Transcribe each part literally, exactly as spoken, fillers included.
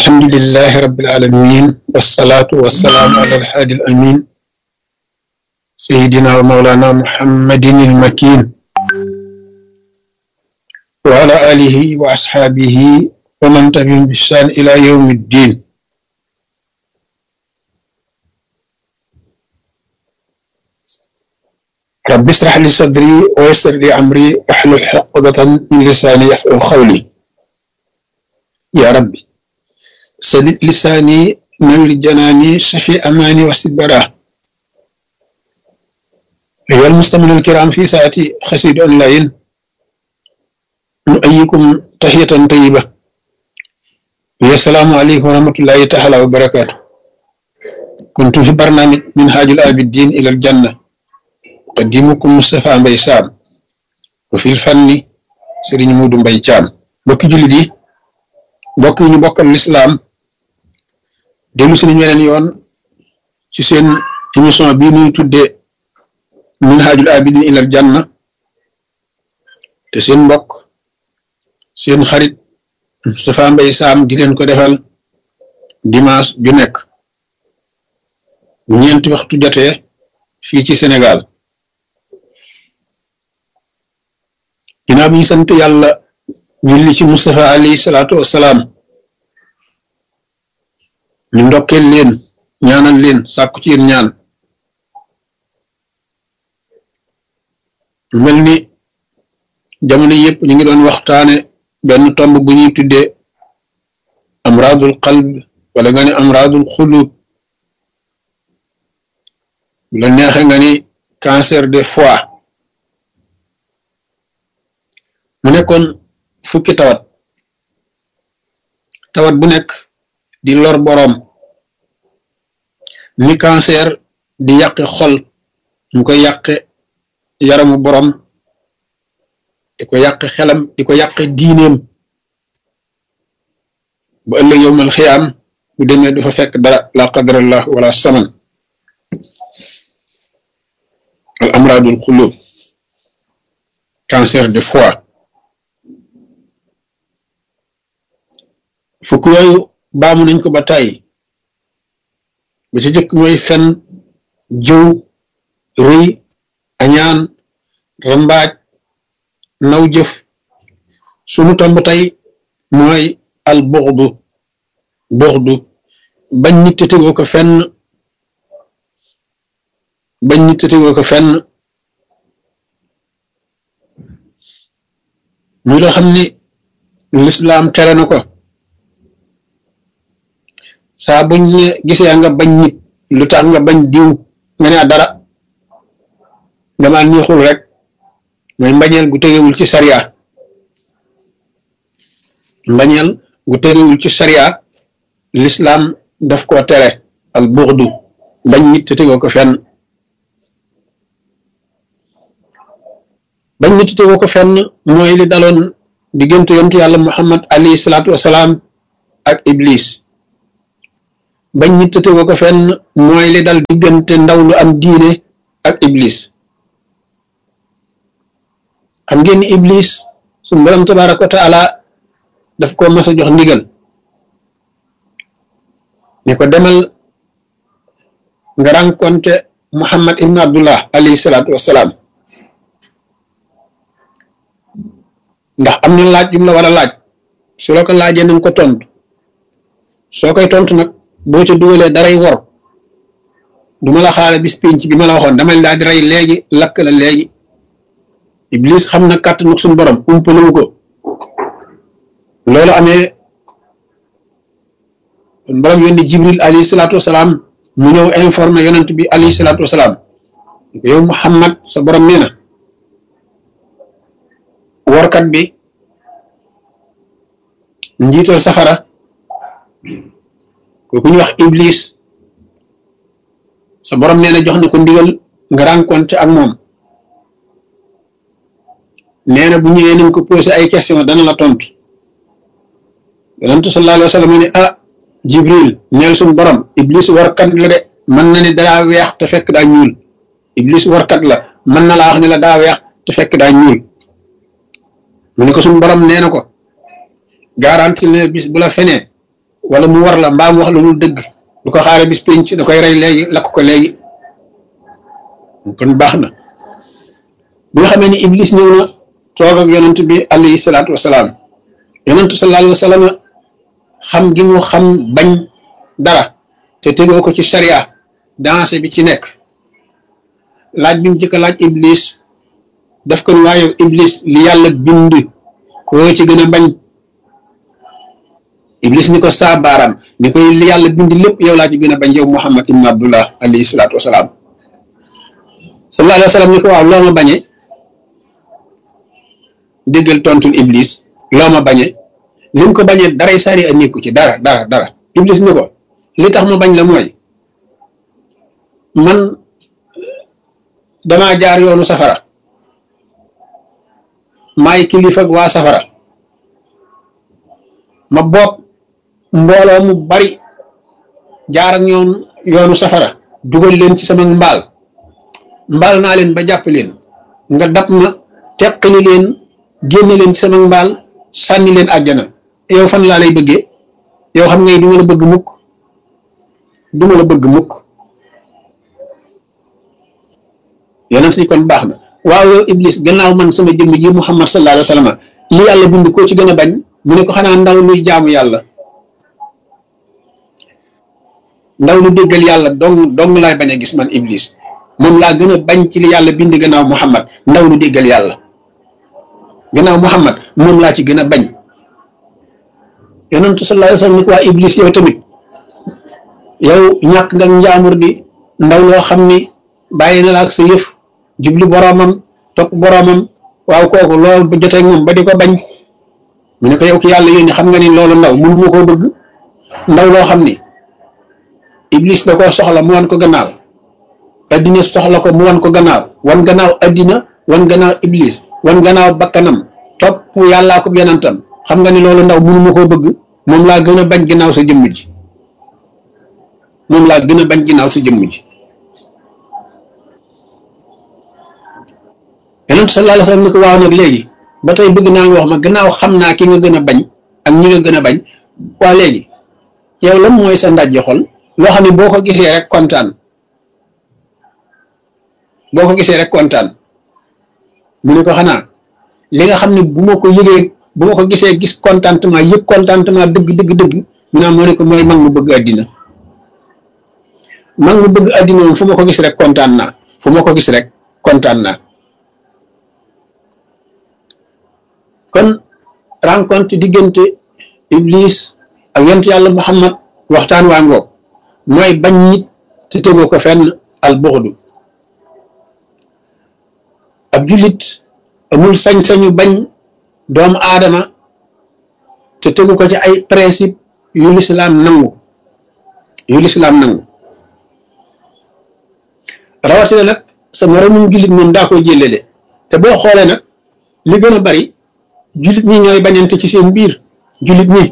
الحمد لله رب العالمين والصلاة والسلام على الحادي الأمين سيدنا ومولانا محمد المكين وعلى آله وأصحابه ومن تبعهم بإحسان إلى يوم الدين. رب اشرح لي صدري ويسر لي أمري واحلل عقدة من لساني يفقهوا قولي. يا ربي سدد لساني نور جناني شفي أماني واسد براه. أيها المستمعون الكرام في ساعتي خسيد أونلاين نؤيكم تحية طيبة. السلام عليكم ورحمة الله تعالى وبركاته. كنت في برنامج منهاج العابدين إلى الجنة قديمكم مصطفى مباي سام وفي الفن سيرين مودو مباي تيام. بوكي جولي دي بوكي ñu bokkal l'islam delu suñu ñeneen yoon ci seen émission bi ñuy tuddé minhajul abidin ilal janna te seen mbokk seen xarit Moustapha Mbaye Sam di leen ko defal dimanche ju nekk ñeenti waxtu jotee fii ci Sénégal. ginnaaw bi ñu sant yàlla julli ci Moustapha alayhi salaatu wassalaam ñu ndokkeel leen ñaanal leen sàkku ci yéen ñaan mel ni jamono yëpp ñu ngi doon waxtaane benn tomb bu ñuy tuddee amradul qalb wala nga ni amradul xulub la neexe nga ni cancer de foie. mu nekkoon fukki tawat tawat bu nekk di lor boroom ni cancer di yàqe xol mu koy yàqe yaramu boroom di ko yàqe xelam di ko yàqe diineem ba ëllëg yowmal xiyaam bu demee du fa fekk dara la qadarallah wala saman. al amradul xulub cancer de foie. fukk yooyu baamu nañ ko ba tàyyi ba ci jëkk mooy fen jëw rëy añaan rambaaj naw jëf. sunu tomb tey mooy al buxdu buxdu bañ nit te tegoo ko fenn bañ nit te tegoo ko fenn muy loo xam ni lislaam tere na ko. saa buñ ne gisee nga bañ nit lu tax nga bañ diw nga ne dara dama neexul rek mooy mbañeel gu tegewul ci sariya mbañeel gu tegewul ci sariya l'islam daf koo tere al buxdu bañ nit te tegoo ko fenn bañ nit te tegoo ko fenn mooy li daloon diggante yonent yàlla Muhammad alayhi salaatu wasalaam ak Iblis. bañ nit te tegoo ko fenn mooy li dal diggante ndaw lu am diine ak Iblis. xam ngeen ni Iblis suñu borom tabaaraka wa taala daf ko mas a jox ndigal ne ko demal nga rencontre Muhammad ibn Abdullah alayhi salaatu wassalaam ndax am na laaj yu mu la war a laaj su la ko laajee nañ ko tontu soo koy tontu nag boo ca dugalee daray wor duma la xaale bis pénc bi ma la waxoon damay laa di rey léegi lakk la léegi. Iblis xam na kàttanu suñu borom umpalewu ko loolu amee suñu borom yónni Jibril alayhi salaatu wasalaam mu ñëw informé yonent bi alayhi salaatu wasalaam yow Muhammad sa borom nee na workat bi njiital safara kooku ñu wax Iblis sa borom nee na jox na ko ndigal nga rencontré ak moom nee na bu ñëwee nañ ko posé ay question dana la tontu yonent sallallahu alayhi wa sallam ne ah Jibril neel suñu borom Iblis warkat la de mën na ne daa weex te fekk daa ñuul Iblis warkat la mën na laa wax ne la daa weex te fekk daa ñuul mu ne ko suñu borom nee na ko garanti ne bis bu la fenee wala mu war la mbaa mu wax la lu dëgg du ko xaare bis penc da koy rey léegi lakk ko léegi. kon baax na bi nga xamee ni iblis ñëw na toog ak yonent bi alayhi salaatu wasalaam yonentu sallallahu alayhi wa sallam xam gi mu xam bañ dara te tegoo ko ci sharia dansé bi ci nekk laaj bi mu jëkk laaj iblis daf ko waaye iblis li yàlla bind koo ci gën a bañ iblis ni ko saa baaraam ni koy li yàlla bind lépp yow laa ci gën a bañ yow Muhammad ibn Abdullah alayhi salaatu wasalaam sallallahu alayhi wa sallam ni ko waaw loo ma bañee déggal tontul iblis loo ma bañee li mu ko bañee daray sari a nekku ci dara dara dara iblis ni ko li tax ma bañ la mooy man damaa jaar yoonu safara maay kilifa ak waa safara ma bopp mbooloo mu bari jaar ak ñoom yoonu safara dugal leen ci sama mbaal mbaal naa leen ba jàpp leen nga dab ma teqali leen génne leen ci sama mbaal sànni leen àjjana yow fan laa lay bëggee yow xam ngay du ma la bëgg mukk du ma la bëgg mukk yonent ni kon baax na waaw yow iblis gannaaw man sama jëmm ji Muhammad sallallahu alayhi wa sallam li yàlla bind koo ci gën a bañ mu ne ko xanaa ndaw luy jaamu yàlla ndaw lu déggal yàlla dong dong laay bañ a gis man iblis moom laa gën a bañ ci li yàlla bind gannaaw Muhammad ndaw lu déggal yàlla gannaaw Muhammad moom laa ci gën a bañ yonentu sallallahu alayhi wa sallam ni ko waa iblis yow tamit yow ñàkk nga njaamur bi ndaw loo xam ni bàyyi na la ak sa yëf jubli boroomam topp boroomam waaw kooku loolu ba jotee moom ba di ko bañ mu ne ko yow ki yàlla yónni xam nga ni loolu ndaw mënu ma koo bëgg ndaw loo xam ni iblis da koo soxla mu wan ko gannaaw addina soxla ko mu wan ko gannaaw wan gannaaw addina wan gannaaw iblis wan gannaaw bakkanam topp yàllaa ko yonentam xam nga ni loolu ndaw mënu ma koo bëgg moom laa gën a bañ ginnaaw sa jëmm ji moom laa gën a bañ ginnaaw sa jëmm ji yonent sallallahu alayhi wa sallam ni ko waaw nag léegi ba tey bëgg naa nga wax ma gannaaw xam naa ki nga gën a bañ ak ñi nga gën a bañ waa léegi yow lan mooy sa ndajji xol loo xam ne boo ko gisee rek kontaan boo ko gisee rek kontaan mu ne ko xanaa li nga xam ne bu ma ko yëgee bu ma ko gisee gis contentement yëg contentement dëgg dëgg dëgg mu naa moo ne ko mooy mag mu bëgg àddina mag mu bëgg àddina moom fu ma ko gis rek kontaan naa fu ma ko gis rek kontaan naa kon rencontre diggante iblis ak yonent yàlla Muhammad waxtaan waa ngoog mooy bañ nit te tegoo ko fenn al buxdu ab jullit amul sañ-sañu bañ doomu aadama te tegu ko ci ay principe yu lislaam nangu yu lislaam nangu rawatina nag sa moromum jullit moom daa koy jëlele te boo xoolee nag li gën a bari jullit ñi ñooy bañante ci seen biir jullit ñi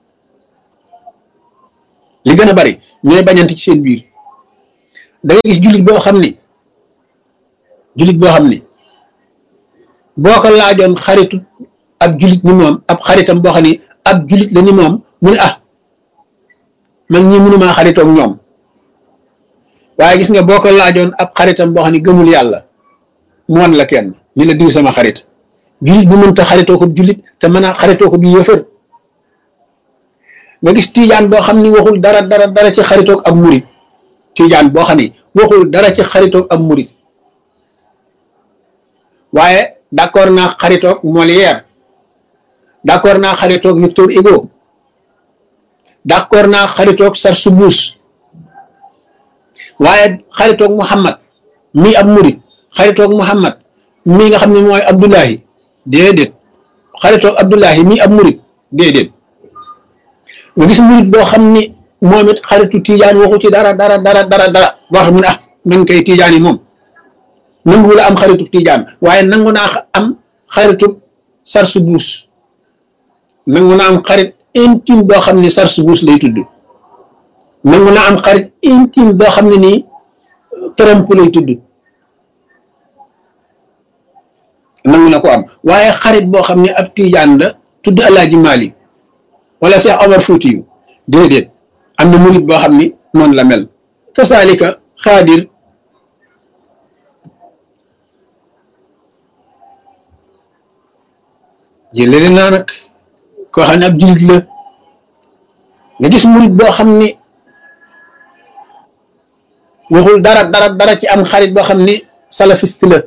li gën a bari ñooy bañante ci seen biir da ngay gis jullit boo xam ni jullit boo xam ni boo ko laajoon xaritu ab jullit ni moom ab xaritam boo xam ni ab jullit la ni moom mu ne ah man ñi mënumaa xaritoog ñoom waaye gis nga boo ko laajoon ab xaritam boo xam ni gëmul yàlla mu wan la kenn ni la diw sama xarit jullit bu mënta xaritoo ko jullit te mën a xaritoo ko bi yëfër nga gis tiijaan boo xam ni waxul dara dara dara ci xaritoog ab murit tiijaan boo xam ni waxul dara ci xaritoog ab murit waaye d'accord naa xaritoog Molière d'accord naa xaritoog Victor Hugo d'accord naa xaritoog Sarsoubouz waaye xaritoog Muhammad mii ab murit xaritoog Muhammad mii nga xam ne mooy Abdullahi déedéet xaritoog Abdullahi mii ab murit déedéet nga gis murit boo xam ni moom it xaritu tiijaan waxu ci dara dara dara dara dara boo xam ne ah man kay tiijaan yi moom nangu la am xaritu tiijaan waaye nangu naa am xaritu Sarsoubouz nangu naa am xarit intime boo xam ne Sarsoubouz lay tudd nangu naa am xarit intime boo xam ne nii Trump lay tudd nangu na ko am waaye xarit boo xam ne ab tiijaan la tudd Alaaji Maalik wala Cheikh Omar Foutiyou déedéet am na murit boo xam ni noonu la mel kasaalika xaadir jëlale naa nag koo xam ne ab jullit la nga gis murit boo xam ni waxul dara dara dara ci am xarit boo xam ni salafiste la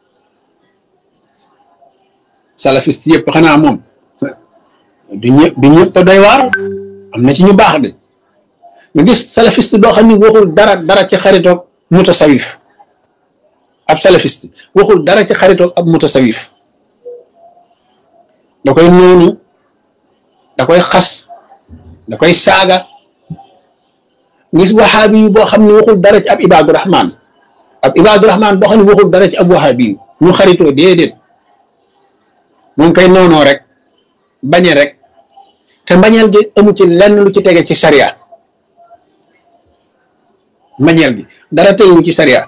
salafiste yëpp xanaa moom du ñëpp du ñëpp doy waar am na ci ñu baax de nga gis salafiste boo xam ni waxul dara dara ci xaritoog mutasawif ab salafiste waxul dara ci xaritoog ab mutasawif da koy noonu da koy xas da koy saaga gis waxaabi yu boo xam ne waxul dara ci ab ibaadu rahman ab ibaadu rahman boo xam ne waxul dara ci ab waxaabi yu ñu xaritoo déedéet moom koy noonoo rek bañe rek te mbañeel gi amu ci lenn lu ci tege ci sariya mbañeel gi dara tegewu ci sariya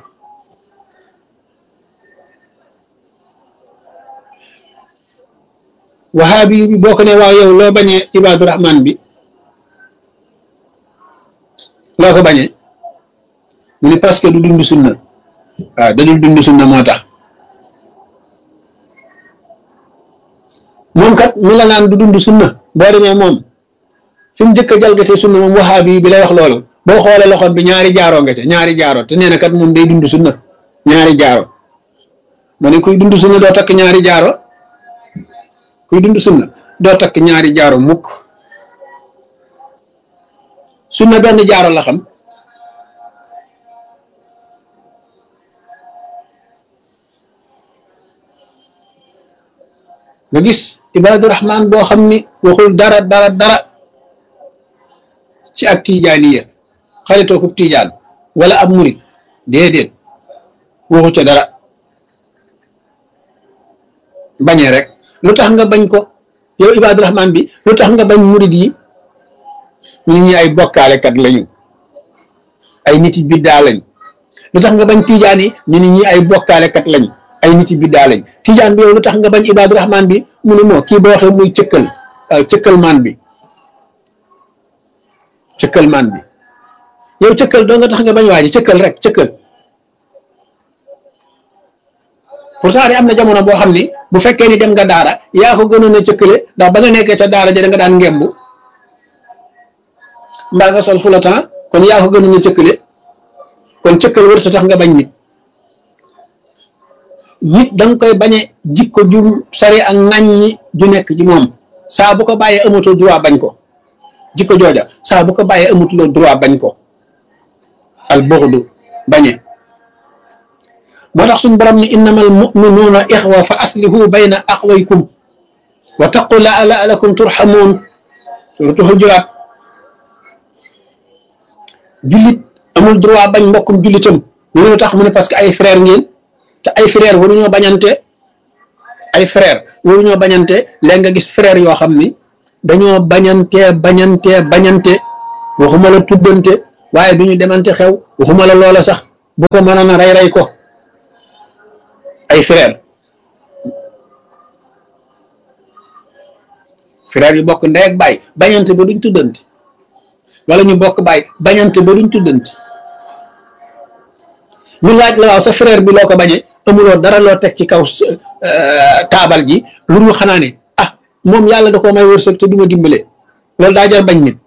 waxaabi yu bi boo ko ne waaw yow loo bañee ibaadu rahman bi loo ko bañee mu ne parce que du dund sunna waaw da dul dund sunna moo tax moom kat mi la naan du dund sunna boo demee moom fi mu njëkk a jalgatee sunna moom waxaabi bi lay wax loolu boo xoolee loxoom bi ñaari jaaroo nga ca ñaari jaaro te nee na kat moom day dund sunna ñaari jaaro ma ne kuy dund sunna doo takk ñaari jaaro kuy dund sunna doo takk ñaari jaaro mukk sunna benn jaaro la xam nga gis ibaadu rahman boo xam ni waxul dara dara dara ci ak tijaaniya xaritoo ko tijaan wala ab murit déedéet waxu ca dara bañee rek lu tax nga bañ ko yow ibaadu rahman bi lu tax nga bañ murit yi ñu ñi ay bokkaalekat lañu ay nit yi biddaa lañ lu tax nga bañ tijaan yi ñu ni ñi ay bokkaalekat lañ ay nit yi biddaa lañ tijaan bi yow lu tax nga bañ ibaadu rahman bi mu ne moo kii boo waxee muy cëkkal cëkkal maan bi cëkkal maan bi yow cëkkal doo nga tax nga bañ waaji cëkkal rek cëkkal pourtant de am na jamono boo xam ni bu fekkee ni dem nga daara yaa ko gënoon a cëkkale ndax ba nga nekkee ca daara ja da nga daan ngembu mbaa nga sol fulatan kon yaa ko gënoon a cëkkale kon cëkkal warut a tax nga bañ nit nit da nga koy bañe jikko ju sari ak ŋàññi ju nekk ci moom saa bu ko bàyyee amatoo droit bañ ko jikko jooja saa bu ko bàyyee amatuloo droit bañ ko al bughdu bañe moo tax suñ borom ni innamal mu'minuuna ixwa fa aslihu bayna axwaykum wa taqu la la'allakum turhamuun suratu Hujuraat jullit amul droit bañ mbokkum jullitam ñu ne tax mu ne parce que ay frère ngeen te ay frère waruñoo bañante ay frère waruñoo bañante léegi nga gis frère yoo xam ni dañoo bañante bañante bañante waxuma la tuddante waaye du ñu demante xew waxuma la loola sax bu ko mënoon a rey rey ko ay frère frère yu bokk ndey ak baay bañante ba duñ tuddante wala ñu bokk baay bañante ba duñ tuddante ñu laaj la waaw sa frère bi loo ko bañee amuloo dara loo teg ci kaw taabal ji lu ñu xanaa ne ah moom yàlla da koo may wërsëg te du ma dimbale loolu daa jar bañ nit